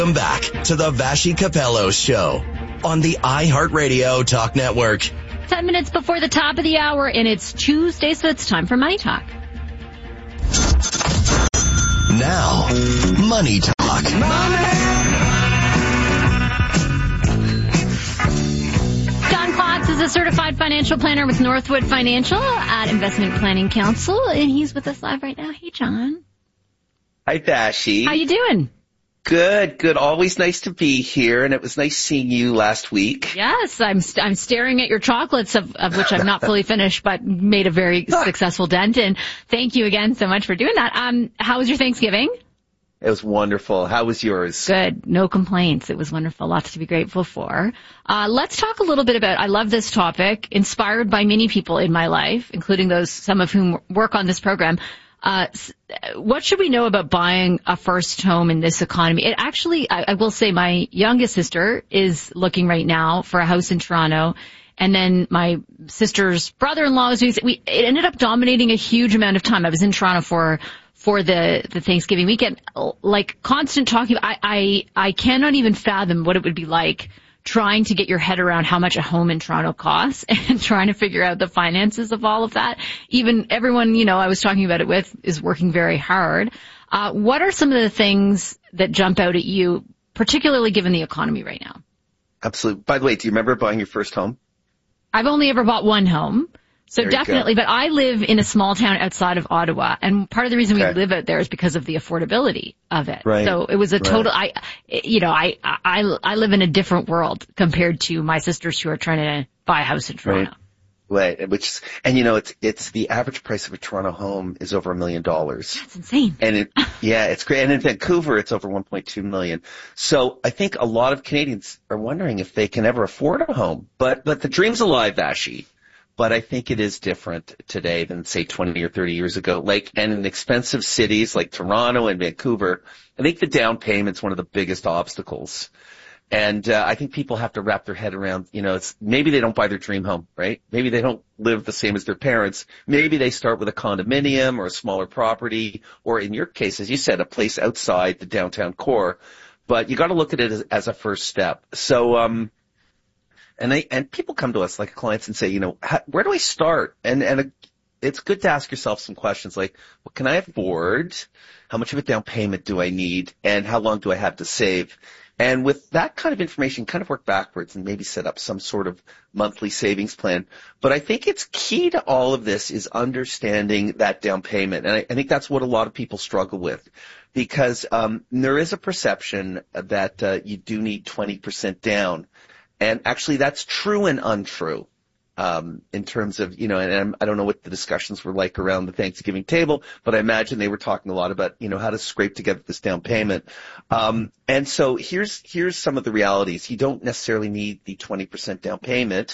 Welcome back to the Vashi Capello Show on the iHeartRadio Talk Network. 10 minutes before the top of the hour, and it's Tuesday, so it's time for Money Talk. Now, Money Talk. John Klotz is a certified financial planner with Northwood Financial at Investment Planning Council, and he's with us live right now. Hey, John. Hi, Vashi. How you doing? Good. Always nice to be here, and it was nice seeing you last week. Yes, I'm staring at your chocolates, of which I'm not fully finished, but made a very successful dent. And thank you again so much for doing that. How was your Thanksgiving? It was wonderful. How was yours? Good. No complaints. It was wonderful. Lots to be grateful for. Let's talk a little bit about, I love this topic, inspired by many people in my life, including some of whom work on this program. What should we know about buying a first home in this economy? It actually, I will say my youngest sister is looking right now for a house in Toronto. And then my sister's brother-in-law it ended up dominating a huge amount of time. I was in Toronto for the Thanksgiving weekend, like constant talking. I cannot even fathom what it would be like trying to get your head around how much a home in Toronto costs and trying to figure out the finances of all of that. Even everyone, I was talking about it with is working very hard. What are some of the things that jump out at you, particularly given the economy right now? Absolutely. By the way, do you remember buying your first home? I've only ever bought one home. So definitely, but I live in a small town outside of Ottawa, and part of the reason we live out there is because of the affordability of it. Right. So it was a total, I live in a different world compared to my sisters who are trying to buy a house in Toronto. Right. It's the average price of a Toronto home is over $1 million. That's insane. And it's great. And in Vancouver, it's over 1.2 million. So I think a lot of Canadians are wondering if they can ever afford a home. But the dream's alive, Vashi. But I think it is different today than, say, 20 or 30 years ago. And in expensive cities like Toronto and Vancouver, I think the down payment's one of the biggest obstacles. And I think people have to wrap their head around, maybe they don't buy their dream home, right? Maybe they don't live the same as their parents. Maybe they start with a condominium or a smaller property, or in your case, as you said, a place outside the downtown core. But you got to look at it as a first step. So, And people come to us like clients and say, where do I start? And it's good to ask yourself some questions like, what can I afford? How much of a down payment do I need? And how long do I have to save? And with that kind of information, kind of work backwards and maybe set up some sort of monthly savings plan. But I think it's key to all of this is understanding that down payment. And I think that's what a lot of people struggle with. Because there is a perception that you do need 20% down. And actually, that's true and untrue in terms of, and I don't know what the discussions were like around the Thanksgiving table, but I imagine they were talking a lot about, how to scrape together this down payment. And so here's some of the realities. You don't necessarily need the 20% down payment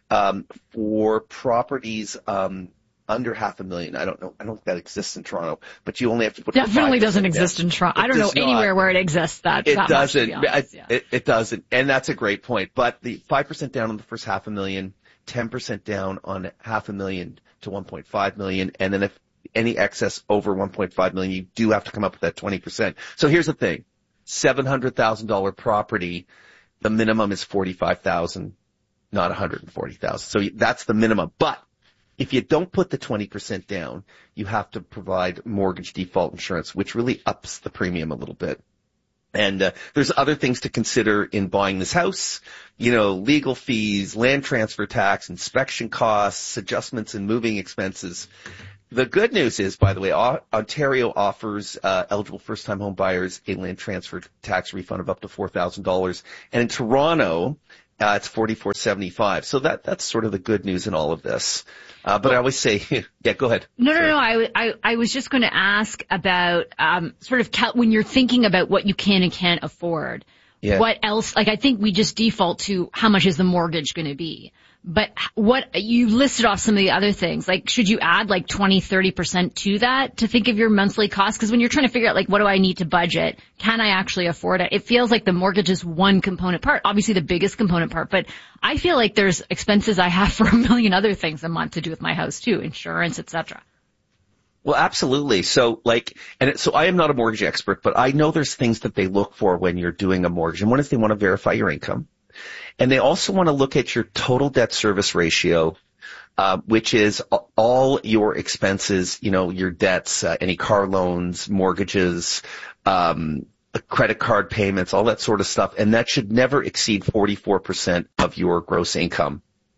for properties under $500,000. I don't think that exists in Toronto, but you only have to put definitely doesn't exist in Toronto. I don't know anywhere where it exists that doesn't. Much, it doesn't, and that's a great point. But the 5% down on the first $500,000, 10% down on $500,000 to 1.5 million, and then if any excess over 1.5 million, you do have to come up with that 20%. So here's the thing: $700,000 property, the minimum is $45,000, not $140,000. So that's the minimum, but if you don't put the 20% down, you have to provide mortgage default insurance, which really ups the premium a little bit. And there's other things to consider in buying this house, legal fees, land transfer tax, inspection costs, adjustments in moving expenses. The good news is, by the way, Ontario offers eligible first-time home buyers a land transfer tax refund of up to $4,000. And in Toronto, it's $44.75. So that's sort of the good news in all of this. But I always say, yeah, go ahead. No. I was just going to ask about when you're thinking about what you can and can't afford. Yeah. What else? I think we just default to how much is the mortgage going to be. But what you listed off some of the other things, should you add 20, 30% to that to think of your monthly costs? Because when you're trying to figure out what do I need to budget, can I actually afford it? It feels like the mortgage is one component part, obviously the biggest component part, but I feel like there's expenses I have for a million other things a month to do with my house too, insurance, etc. Well, absolutely. So I am not a mortgage expert, but I know there's things that they look for when you're doing a mortgage. And one is they want to verify your income. And they also want to look at your total debt service ratio, which is all your expenses, your debts, any car loans, mortgages, credit card payments, all that sort of stuff. And that should never exceed 44% of your gross income.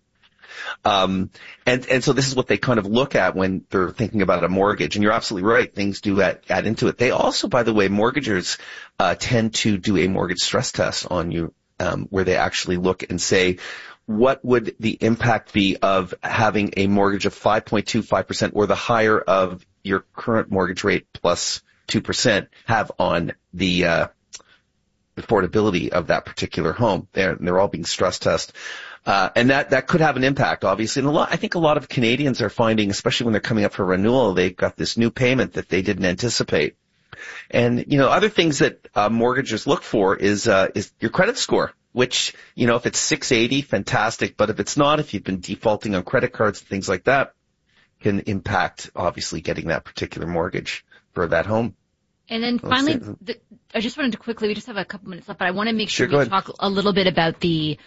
And so this is what they kind of look at when they're thinking about a mortgage. And you're absolutely right. Things do add into it. They also, by the way, mortgagers, tend to do a mortgage stress test on you, where they actually look and say, what would the impact be of having a mortgage of 5.25% or the higher of your current mortgage rate plus 2% have on the, affordability of that particular home. They're all being stress tested. And that could have an impact, obviously. And I think a lot of Canadians are finding, especially when they're coming up for renewal, they've got this new payment that they didn't anticipate. And, other things that mortgagers look for is your credit score, which, if it's 680, fantastic. But if it's not, if you've been defaulting on credit cards and things like that, can impact, obviously, getting that particular mortgage for that home. And then finally, I just wanted to quickly, we just have a couple minutes left, but I want to make sure we talk a little bit about the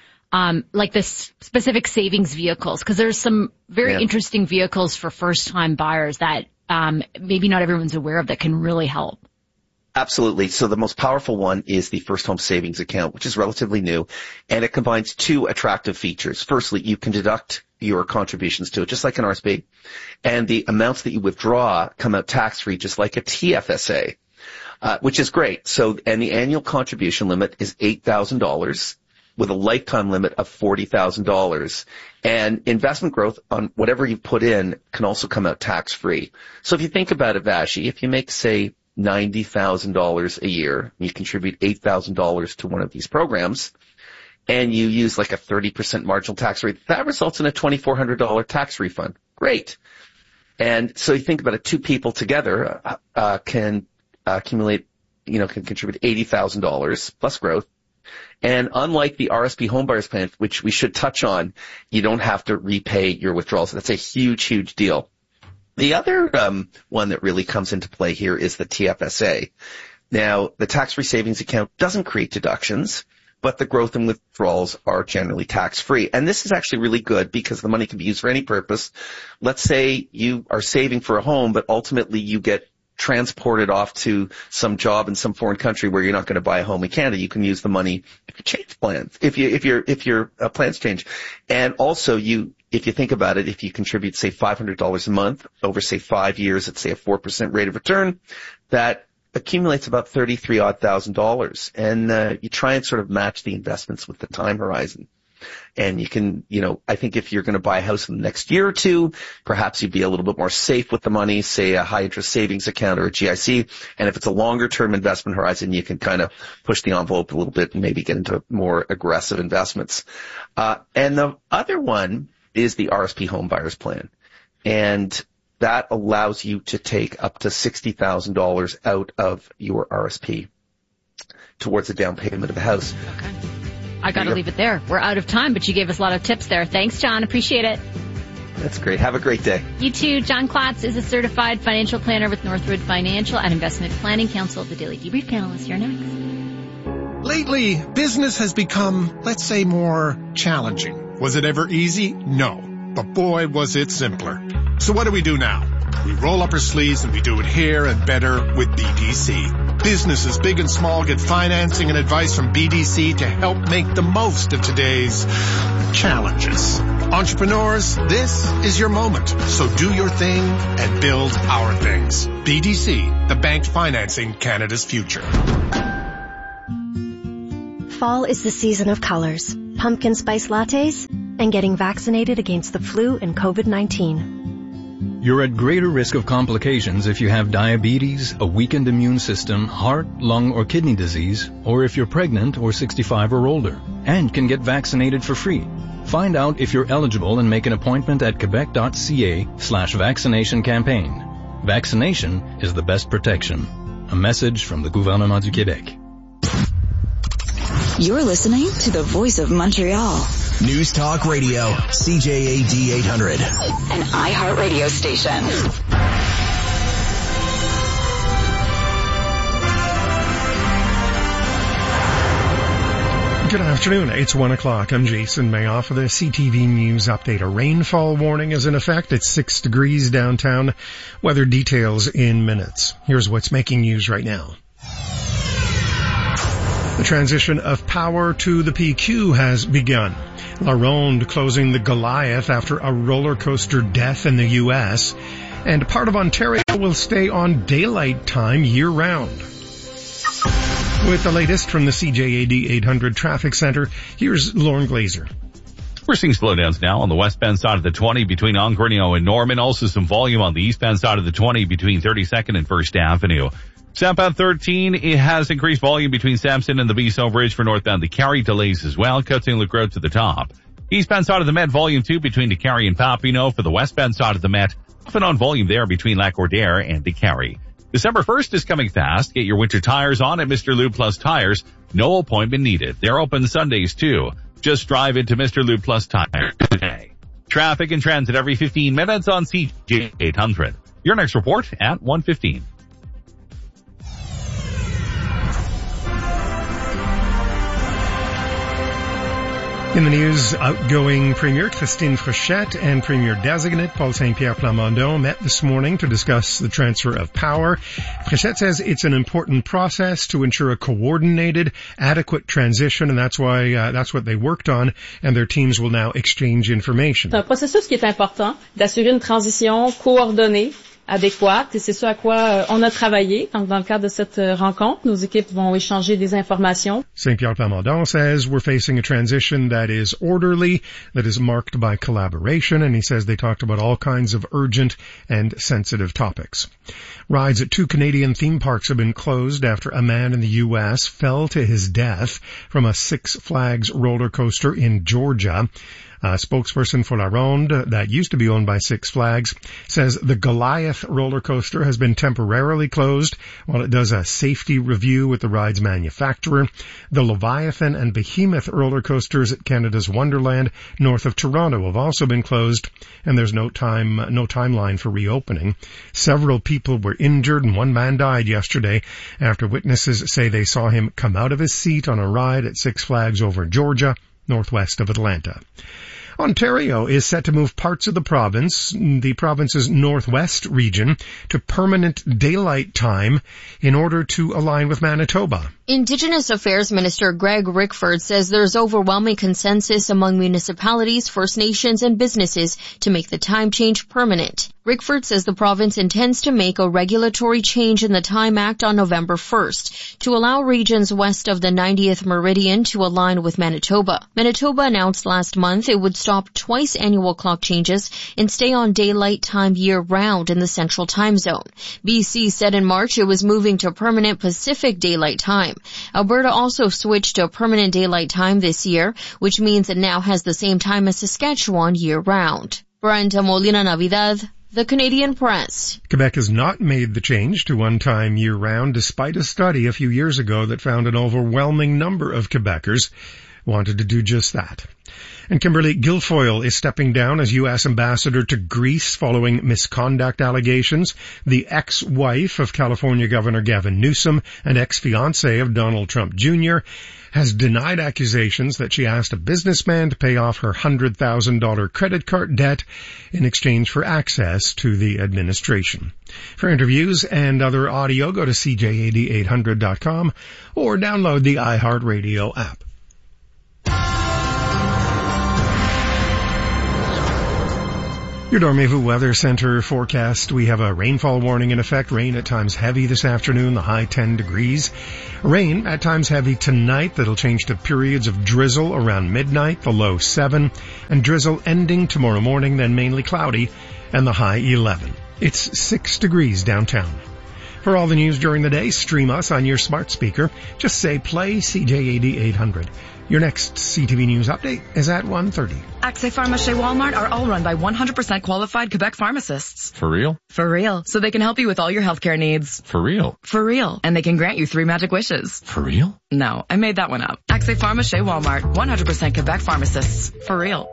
specific savings vehicles, because there's some very interesting vehicles for first-time buyers that maybe not everyone's aware of that can really help. Absolutely. So the most powerful one is the First Home Savings Account, which is relatively new, and it combines two attractive features. Firstly, you can deduct your contributions to it, just like an RSP, and the amounts that you withdraw come out tax-free, just like a TFSA, which is great. So, and the annual contribution limit is $8,000 with a lifetime limit of $40,000. And investment growth on whatever you put in can also come out tax-free. So if you think about it, Vashi, if you make, say, $90,000 a year, you contribute $8,000 to one of these programs, and you use like a 30% marginal tax rate, that results in a $2,400 tax refund. Great. And so you think about it, two people together can accumulate, can contribute $80,000 plus growth. And unlike the RSP Homebuyers Plan, which we should touch on, you don't have to repay your withdrawals. That's a huge, huge deal. The other one that really comes into play here is the TFSA. Now, the tax-free savings account doesn't create deductions, but the growth and withdrawals are generally tax-free. And this is actually really good because the money can be used for any purpose. Let's say you are saving for a home, but ultimately you get transported off to some job in some foreign country where you're not going to buy a home in Canada. You can use the money if you change plans, if your plans change. And also if you think about it, if you contribute, say, $500 a month over, say, 5 years at, say, a 4% rate of return, that accumulates about $33,000. And you try and sort of match the investments with the time horizon. And you can, I think if you're going to buy a house in the next year or two, perhaps you'd be a little bit more safe with the money, say a high interest savings account or a GIC. And if it's a longer term investment horizon, you can kind of push the envelope a little bit and maybe get into more aggressive investments. And the other one is the RSP Homebuyers Plan. And that allows you to take up to $60,000 out of your RSP towards the down payment of the house. Okay. I got to leave it there. We're out of time, but you gave us a lot of tips there. Thanks, John. Appreciate it. That's great. Have a great day. You too. John Klatz is a certified financial planner with Northwood Financial and Investment Planning Council. The Daily Debrief panel is here next. Lately, business has become, let's say, more challenging. Was it ever easy? No. But boy, was it simpler. So what do we do now? We roll up our sleeves and we do it here and better with BDC. Businesses big and small get financing and advice from BDC to help make the most of today's challenges. Entrepreneurs, this is your moment. So do your thing and build our things. BDC, the bank financing Canada's future. Fall is the season of colors, pumpkin spice lattes, and getting vaccinated against the flu and COVID-19. You're at greater risk of complications if you have diabetes, a weakened immune system, heart, lung, or kidney disease, or if you're pregnant or 65 or older, and can get vaccinated for free. Find out if you're eligible and make an appointment at quebec.ca/vaccination campaign. Vaccination is the best protection. A message from the Gouvernement du Québec. You're listening to the Voice of Montreal. News Talk Radio, CJAD 800. An iHeartRadio station. Good afternoon. It's 1 o'clock. I'm Jason Mayoff with a CTV News update. A rainfall warning is in effect. It's 6 degrees downtown. Weather details in minutes. Here's what's making news right now. The transition of power to the PQ has begun. La Ronde closing the Goliath after a roller coaster death in the U.S. And part of Ontario will stay on daylight time year-round. With the latest from the CJAD 800 Traffic Center, here's Lauren Glazer. We're seeing slowdowns now on the westbound side of the 20 between Ongrenio and Norman. Also some volume on the eastbound side of the 20 between 32nd and 1st Avenue. Southbound 13, it has increased volume between Sampson and the Beeso Bridge for northbound the Carrie. Delays as well. Coatesville Road to the top. Eastbound side of the Met, volume 2 between the Carrie and Papineau. For the westbound side of the Met, often on volume there between Lac-Cordaire and the Carrie. December 1st is coming fast. Get your winter tires on at Mr. Lube Plus Tires. No appointment needed. They're open Sundays too. Just drive into Mr. Lube Plus Tires today. Traffic and transit every 15 minutes on CJ 800. Your next report at 1:15. In the news, outgoing Premier Christine Fréchette and Premier designate Paul Saint-Pierre Plamondon met this morning to discuss the transfer of power. Fréchette says it's an important process to ensure a coordinated, adequate transition, and that's what they worked on, and their teams will now exchange information. C'est un processus qui est important d'assurer une transition coordonnée, adéquate, et c'est ce à quoi on a travaillé. Donc, dans le cadre de cette rencontre, nos équipes vont échanger des informations. Saint-Pierre Plamondon says we're facing a transition that is orderly, that is marked by collaboration, and he says they talked about all kinds of urgent and sensitive topics. Rides at 2 Canadian theme parks have been closed after a man in the U.S. fell to his death from a Six Flags roller coaster in Georgia. A spokesperson for La Ronde, that used to be owned by Six Flags, says the Goliath roller coaster has been temporarily closed while it does a safety review with the ride's manufacturer. The Leviathan and Behemoth roller coasters at Canada's Wonderland north of Toronto have also been closed, and there's no timeline for reopening. Several people were injured and one man died yesterday after witnesses say they saw him come out of his seat on a ride at Six Flags over Georgia, northwest of Atlanta. Ontario is set to move parts of the province's northwest region, to permanent daylight time in order to align with Manitoba. Indigenous Affairs Minister Greg Rickford says there's overwhelming consensus among municipalities, First Nations, and businesses to make the time change permanent. Rickford says the province intends to make a regulatory change in the Time Act on November 1st to allow regions west of the 90th meridian to align with Manitoba. Manitoba announced last month it would stop twice annual clock changes and stay on daylight time year-round in the Central Time Zone. BC said in March it was moving to permanent Pacific Daylight Time. Alberta also switched to permanent daylight time this year, which means it now has the same time as Saskatchewan year-round. Brenda Molina Navidad, The Canadian Press. Quebec has not made the change to one-time year-round, despite a study a few years ago that found an overwhelming number of Quebecers wanted to do just that. And Kimberly Guilfoyle is stepping down as U.S. ambassador to Greece following misconduct allegations. The ex-wife of California Governor Gavin Newsom and ex-fiancé of Donald Trump Jr. has denied accusations that she asked a businessman to pay off her $100,000 credit card debt in exchange for access to the administration. For interviews and other audio, go to CJAD800.com or download the iHeartRadio app. Your Dormevu Weather Center forecast. We have a rainfall warning in effect. Rain at times heavy this afternoon, the high 10 degrees. Rain at times heavy tonight. That'll change to periods of drizzle around midnight, the low 7. And drizzle ending tomorrow morning, then mainly cloudy, and the high 11. It's 6 degrees downtown. For all the news during the day, stream us on your smart speaker. Just say play CJAD 800. Your next CTV News update is at 1:30. Accès Pharmacie Walmart are all run by 100% qualified Quebec pharmacists. For real? For real. So they can help you with all your healthcare needs. For real? For real. And they can grant you 3 magic wishes. For real? No, I made that one up. Accès Pharmacie Walmart, 100% Quebec pharmacists. For real.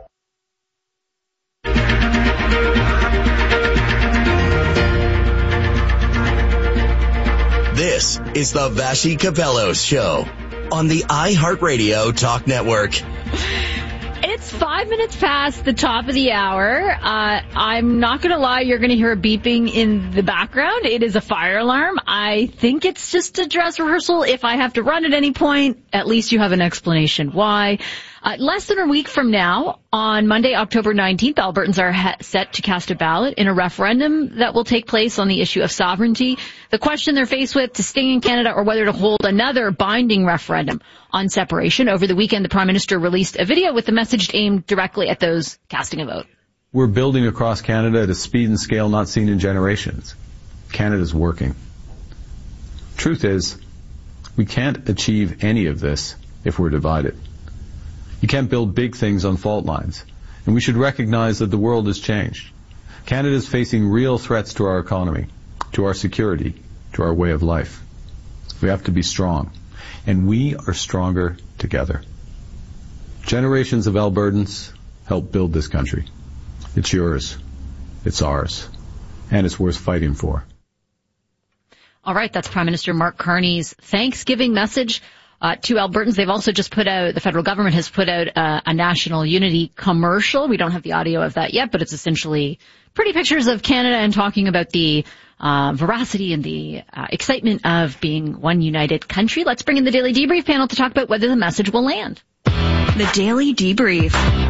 This is the Vassy Capello Show on the iHeartRadio Talk Network. It's 5 minutes past the top of the hour. I'm not going to lie, you're going to hear a beeping in the background. It is a fire alarm. I think it's just a dress rehearsal. If I have to run at any point, at least you have an explanation why. Less than a week from now, on Monday, October 19th, Albertans are set to cast a ballot in a referendum that will take place on the issue of sovereignty. The question they're faced with, to stay in Canada or whether to hold another binding referendum on separation. Over the weekend, the Prime Minister released a video with the message aimed directly at those casting a vote. We're building across Canada at a speed and scale not seen in generations. Canada's working. Truth is, we can't achieve any of this if we're divided. You can't build big things on fault lines. And we should recognize that the world has changed. Canada is facing real threats to our economy, to our security, to our way of life. We have to be strong. And we are stronger together. Generations of Albertans helped build this country. It's yours. It's ours. And it's worth fighting for. All right, that's Prime Minister Mark Carney's Thanksgiving message to Albertans. They've also just put out, the federal government has put out a national unity commercial. We don't have the audio of that yet, but it's essentially pretty pictures of Canada and talking about the veracity and the excitement of being one united country. Let's bring in the Daily Debrief panel to talk about whether the message will land. The Daily Debrief.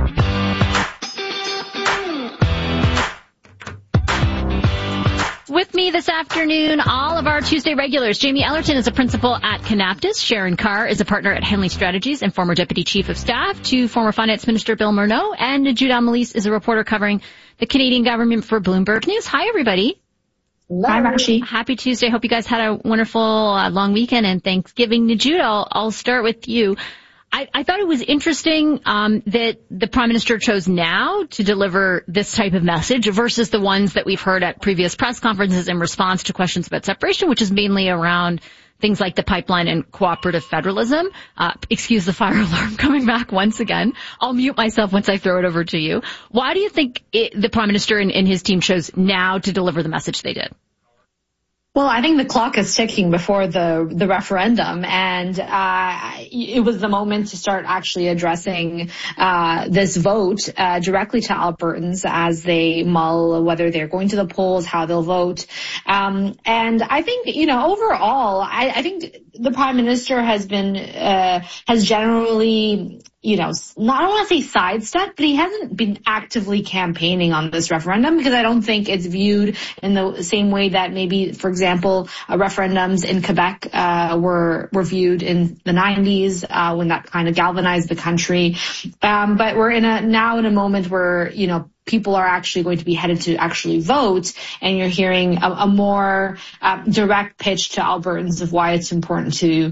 With me this afternoon, all of our Tuesday regulars. Jamie Ellerton is a principal at Kanaptis. Sharon Carr is a partner at Henley Strategies and former Deputy Chief of Staff to former Finance Minister Bill Morneau. And Judah Malise is a reporter covering the Canadian government for Bloomberg News. Hi, everybody. Hello. Hi, Rashi. Happy Tuesday. Hope you guys had a wonderful long weekend and Thanksgiving. Judah, I'll start with you. I thought it was interesting that the Prime Minister chose now to deliver this type of message versus the ones that we've heard at previous press conferences in response to questions about separation, which is mainly around things like the pipeline and cooperative federalism. Excuse the fire alarm coming back once again. I'll mute myself once I throw it over to you. Why do you think the Prime Minister and his team chose now to deliver the message they did? Well, I think the clock is ticking before the referendum, and it was the moment to start actually addressing this vote directly to Albertans as they mull whether they're going to the polls, how they'll vote. And I think, overall, I think the Prime Minister has been has generally, I don't want to say sidestepped, but he hasn't been actively campaigning on this referendum because I don't think it's viewed in the same way that maybe, for example, referendums in Quebec were viewed in the 90s when that kind of galvanized the country. But we're now in a moment where, people are actually going to be headed to actually vote, and you're hearing a more direct pitch to Albertans of why it's important to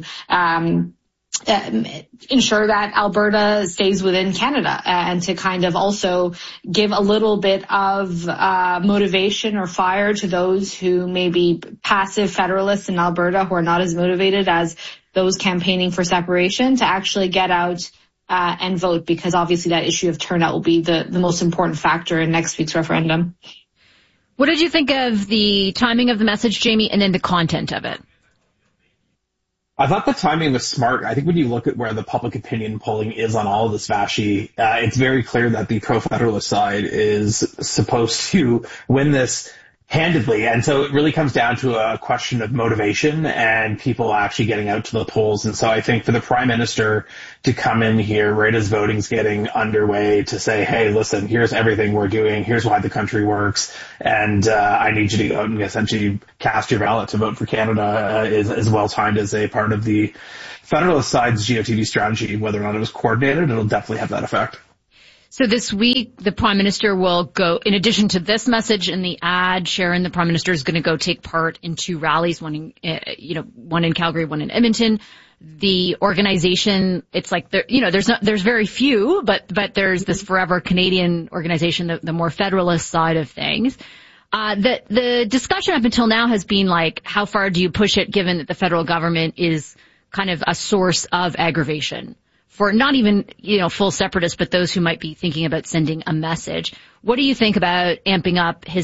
ensure that Alberta stays within Canada and to kind of also give a little bit of motivation or fire to those who may be passive federalists in Alberta who are not as motivated as those campaigning for separation to actually get out and vote, because obviously that issue of turnout will be the most important factor in next week's referendum. What did you think of the timing of the message, Jamie, and then the content of it? I thought the timing was smart. I think when you look at where the public opinion polling is on all of this, Vashi, it's very clear that the pro-federalist side is supposed to win this handedly. And so it really comes down to a question of motivation and people actually getting out to the polls. And so I think for the Prime Minister to come in here right as voting's getting underway to say, hey, listen, here's everything we're doing. Here's why the country works. And I need you to go out and essentially cast your ballot to vote for Canada is as well timed as a part of the Federalist side's GOTV strategy. Whether or not it was coordinated, it'll definitely have that effect. So this week, the Prime Minister will go, in addition to this message in the ad, Sharon, the Prime Minister is going to go take part in two rallies, one in Calgary, one in Edmonton. The organization, it's like there's very few, but there's this Forever Canadian organization, the more federalist side of things. The discussion up until now has been like, how far do you push it, given that the federal government is kind of a source of aggravation for not even, full separatists, but those who might be thinking about sending a message. What do you think about amping up his